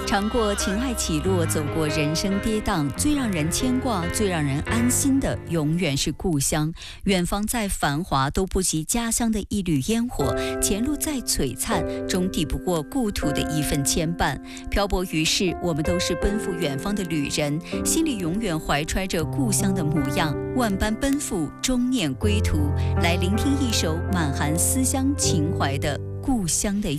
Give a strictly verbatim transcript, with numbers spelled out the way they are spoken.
尝过情爱起落，走过人生跌宕，最让人牵挂、最让人安心的，永远是故乡。远方再繁华，都不及家乡的一缕烟火；前路再璀璨，终抵不过故土的一份牵绊。漂泊于世，我们都是奔赴远方的旅人，心里永远怀揣着故乡的模样，万般奔赴，终念归途。来聆听一首满含思乡情怀的故乡的